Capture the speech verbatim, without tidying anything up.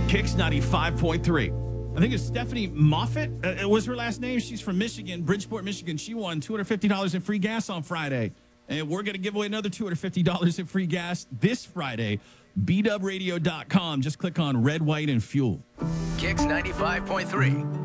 Kicks ninety-five point three. I think it's Stephanie Moffitt. Uh, it was her last name. She's from Michigan, Bridgeport, Michigan. She won two hundred fifty dollars in free gas on Friday. And we're going to give away another two hundred fifty dollars in free gas this Friday. B dub radio dot com. Just click on red, white, and fuel. Kicks ninety-five point three.